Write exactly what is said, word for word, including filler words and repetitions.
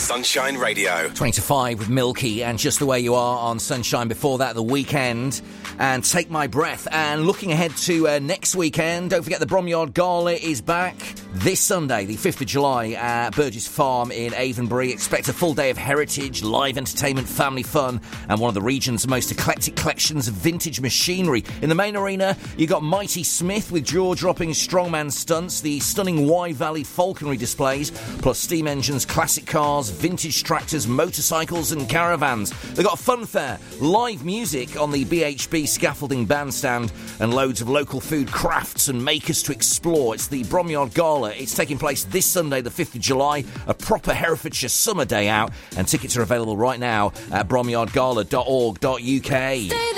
Sunshine Radio. twenty to five with Milky and Just the Way You Are on Sunshine. Before that, The Weekend and Take My Breath. And looking ahead to uh, next weekend, don't forget the Bromyard Gala is back this Sunday, the fifth of July, at Burgess Farm in Avonbury. Expect a full day of heritage, live entertainment, family fun, and one of the region's most eclectic collections of vintage machinery. In the main arena, you got Mighty Smith with jaw-dropping strongman stunts, the stunning Wye Valley falconry displays, plus steam engines, classic cars, vintage tractors, motorcycles and caravans. They've got a fun fair, live music on the B H B scaffolding bandstand, and loads of local food, crafts and makers to explore. It's the Bromyard Gala. It's taking place this Sunday, the fifth of July, a proper Herefordshire summer day out, and tickets are available right now at bromyard gala dot org dot uk.